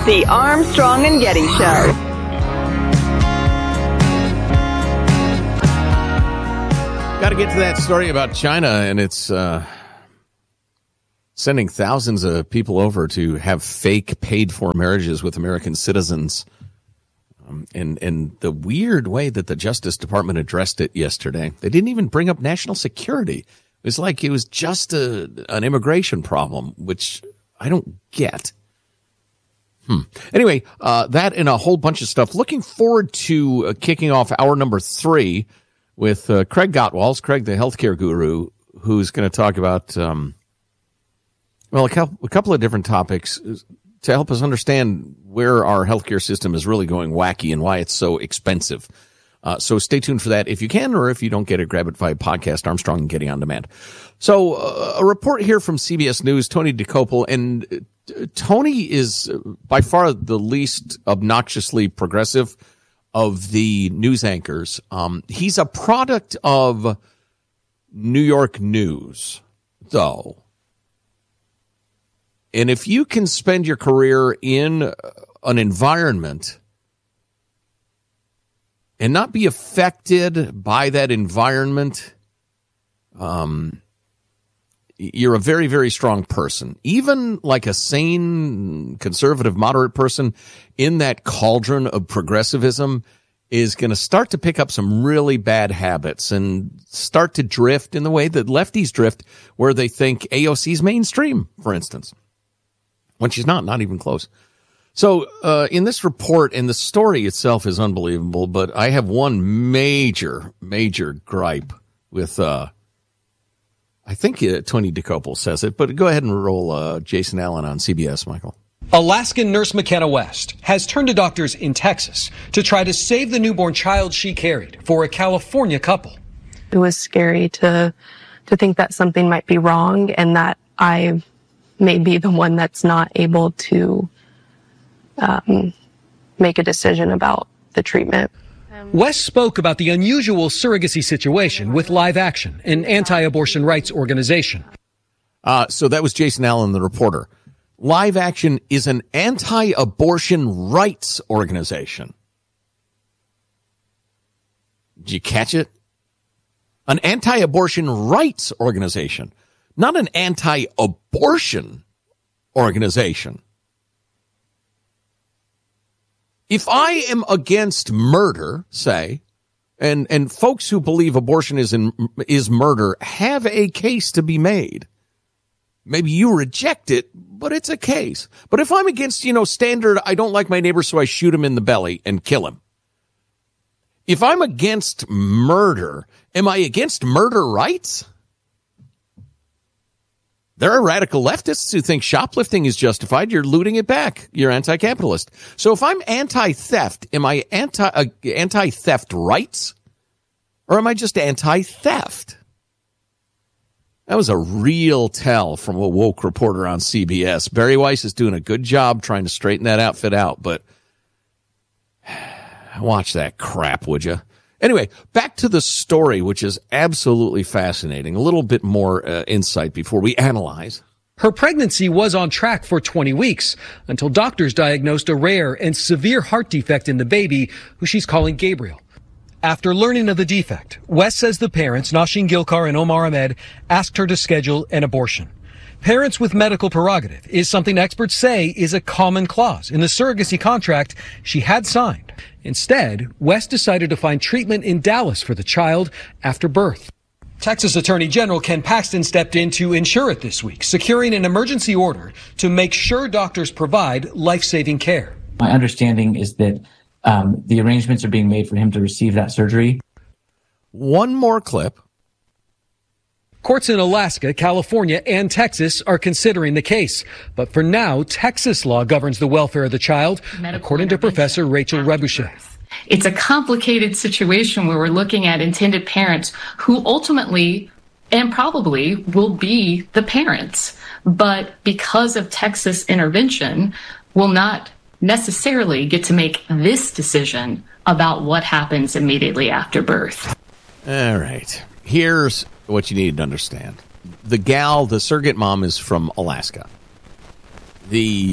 The Armstrong and Getty Show. Got to get to that story about China, and it's sending thousands of people over to have fake paid-for marriages with American citizens. And the weird way that the Justice Department addressed it yesterday, they didn't even bring up national security. It was like it was just an immigration problem, which I don't get. Anyway, that and a whole bunch of stuff. Looking forward to kicking off hour number 3 with Craig Gottwals, Craig the healthcare guru, who's going to talk about, a couple of different topics to help us understand where our healthcare system is really going wacky and why it's so expensive. So stay tuned for that if you can, or if you don't get it, grab it via podcast, Armstrong and Getty On Demand. So a report here from CBS News, Tony Dokoupil, and Tony is by far the least obnoxiously progressive of the news anchors. He's a product of New York News, though. And if you can spend your career in an environment and not be affected by that environment, you're a very, very strong person. Even like a sane, conservative, moderate person in that cauldron of progressivism is going to start to pick up some really bad habits and start to drift in the way that lefties drift, where they think AOC's mainstream, for instance, when she's not even close. So in this report, and the story itself is unbelievable, but I have one major gripe with I think Tony Dokoupil says it, but go ahead and roll Jason Allen on CBS, Michael. Alaskan nurse McKenna West has turned to doctors in Texas to try to save the newborn child she carried for a California couple. It was scary to think that something might be wrong and that I may be the one that's not able to make a decision about the treatment. West spoke about the unusual surrogacy situation with Live Action, an anti-abortion rights organization. So that was Jason Allen, the reporter. Live Action is an anti-abortion rights organization. Did you catch it? An anti-abortion rights organization, not an anti-abortion organization. If I am against murder, say, and folks who believe abortion is murder have a case to be made. Maybe you reject it, but it's a case. But if I'm against, standard, I don't like my neighbor, so I shoot him in the belly and kill him. If I'm against murder, am I against murder rights? There are radical leftists who think shoplifting is justified. You're looting it back. You're anti-capitalist. So if I'm anti-theft, am I anti-theft rights? Or am I just anti-theft? That was a real tell from a woke reporter on CBS. Barry Weiss is doing a good job trying to straighten that outfit out, but watch that crap, would you? Anyway, back to the story, which is absolutely fascinating. A little bit more insight before we analyze. Her pregnancy was on track for 20 weeks until doctors diagnosed a rare and severe heart defect in the baby, who she's calling Gabriel. After learning of the defect, West says the parents, Nashin Gilkar and Omar Ahmed, asked her to schedule an abortion. Parents with medical prerogative is something experts say is a common clause in the surrogacy contract she had signed. Instead, West decided to find treatment in Dallas for the child after birth. Texas Attorney General Ken Paxton stepped in to ensure it this week, securing an emergency order to make sure doctors provide life-saving care. My understanding is that the arrangements are being made for him to receive that surgery. One more clip. Courts in Alaska, California, and Texas are considering the case. But for now, Texas law governs the welfare of the child, according to Professor Rachel Rebouchet. It's a complicated situation where we're looking at intended parents who ultimately and probably will be the parents. But because of Texas intervention, will not necessarily get to make this decision about what happens immediately after birth. All right. Here's what you need to understand. The surrogate mom, is from Alaska. The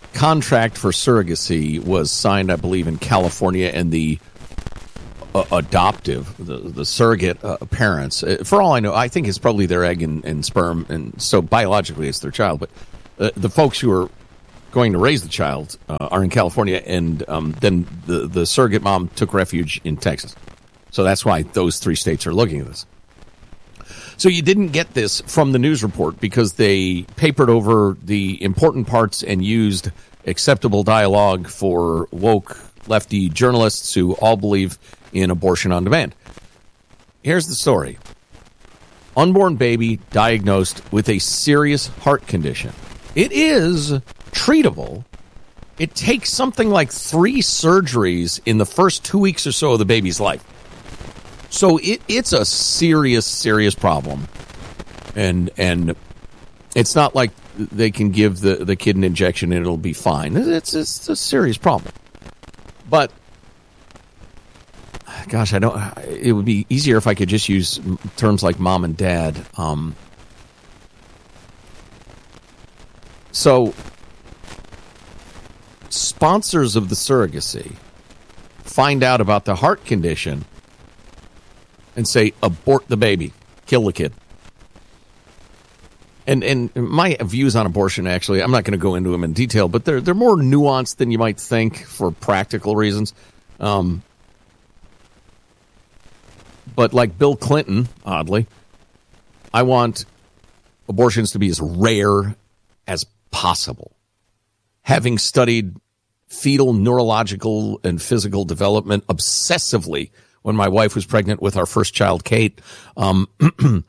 contract for surrogacy was signed, I believe, in California, and the adoptive, the surrogate parents, for all I know, I think it's probably their egg and sperm, and so biologically it's their child, but the folks who are going to raise the child are in California, and then the surrogate mom took refuge in Texas. So that's why those three states are looking at this. So you didn't get this from the news report because they papered over the important parts and used acceptable dialogue for woke lefty journalists who all believe in abortion on demand. Here's the story. Unborn baby diagnosed with a serious heart condition. It is treatable. It takes something like 3 surgeries in the first 2 weeks or so of the baby's life. So it's a serious problem. And it's not like they can give the kid an injection and it'll be fine. It's a serious problem. But gosh, it would be easier if I could just use terms like mom and dad. So sponsors of the surrogacy find out about the heart condition and say, abort the baby, kill the kid. And my views on abortion, actually, I'm not going to go into them in detail, but they're more nuanced than you might think for practical reasons. But like Bill Clinton, oddly, I want abortions to be as rare as possible. Having studied fetal neurological and physical development obsessively when my wife was pregnant with our first child, Kate, the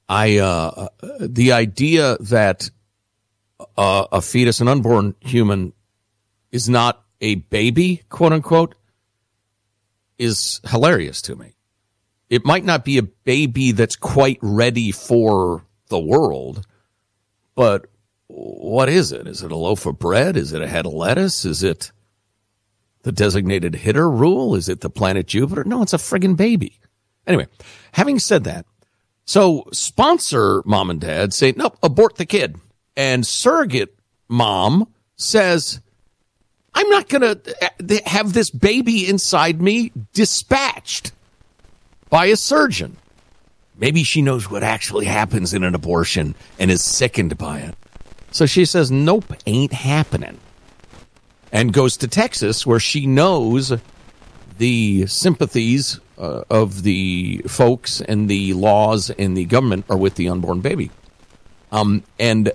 idea that a fetus, an unborn human, is not a baby, quote unquote, is hilarious to me. It might not be a baby that's quite ready for the world, but what is it? Is it a loaf of bread? Is it a head of lettuce? Is it the designated hitter rule? Is it the planet Jupiter? No, it's a friggin' baby. Anyway, having said that, so sponsor mom and dad say, nope, abort the kid. And surrogate mom says, I'm not going to have this baby inside me dispatched by a surgeon. Maybe she knows what actually happens in an abortion and is sickened by it. So she says, nope, ain't happening. And goes to Texas, where she knows the sympathies of the folks and the laws and the government are with the unborn baby. And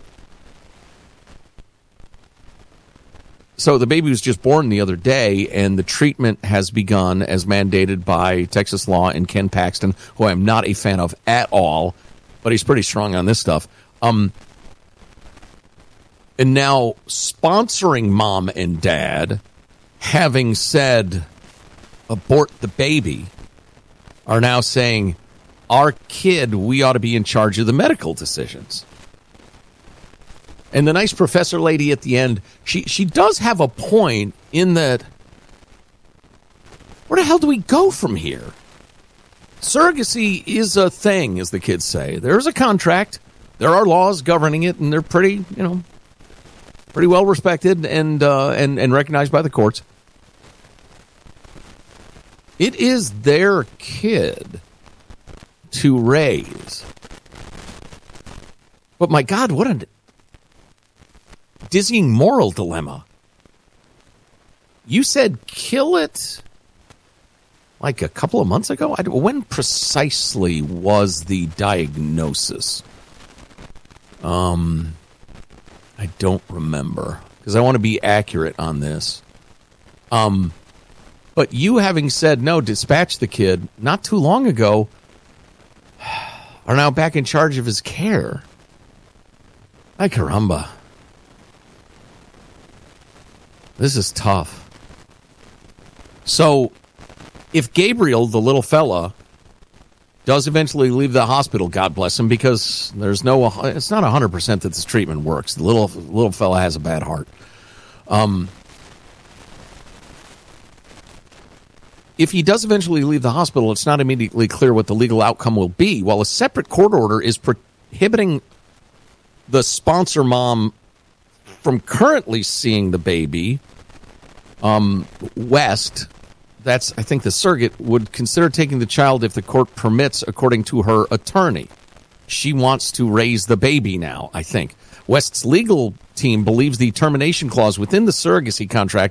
so the baby was just born the other day, and the treatment has begun as mandated by Texas law and Ken Paxton, who I'm not a fan of at all, but he's pretty strong on this stuff. And now sponsoring mom and dad, having said abort the baby, are now saying our kid, we ought to be in charge of the medical decisions. And the nice professor lady at the end, she does have a point in that, where the hell do we go from here? Surrogacy is a thing, as the kids say. There's a contract. There are laws governing it, and they're pretty well respected and recognized by the courts. It is their kid to raise. But my God, what a dizzying moral dilemma. You said kill it like a couple of months ago? When precisely was the diagnosis? I don't remember, because I want to be accurate on this. But you having said, no, dispatch the kid, not too long ago, are now back in charge of his care. Ay caramba. This is tough. So, if Gabriel, the little fella, does eventually leave the hospital, God bless him, because it's not 100% that this treatment works. The little fella has a bad heart. If he does eventually leave the hospital, it's not immediately clear what the legal outcome will be, while a separate court order is prohibiting the sponsor mom from currently seeing the baby, West, that's, I think, the surrogate, would consider taking the child if the court permits, according to her attorney. She wants to raise the baby now, I think. West's legal team believes the termination clause within the surrogacy contract